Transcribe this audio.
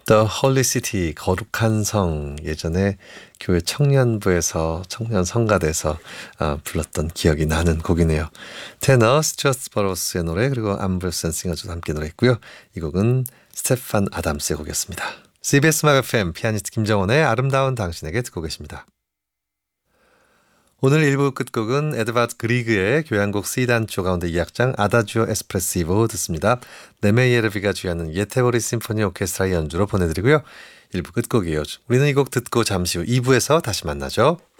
The Holy City, 거룩한 성, 예전에 교회 청년부에서 청년 성가대에서 불렀던 기억이 나는 곡이네요. 테너 스튜어트 버로스의 노래, 그리고 암브로스 앤 싱어즈도 함께 노래했고요. 이 곡은 스테판 아담스의 곡이었습니다. CBS 음악 FM 피아니스트 김정원의 아름다운 당신에게 듣고 계십니다. 오늘 1부 끝곡은 에드바드 그리그의 교향곡 C단조 가운데 2악장 아다지오 에스프레시보 듣습니다. 네메이에르비가 주연하는 예테보리 심포니 오케스트라의 연주로 보내드리고요. 1부 끝곡이에요. 우리는 이 곡 듣고 잠시 후 2부에서 다시 만나죠.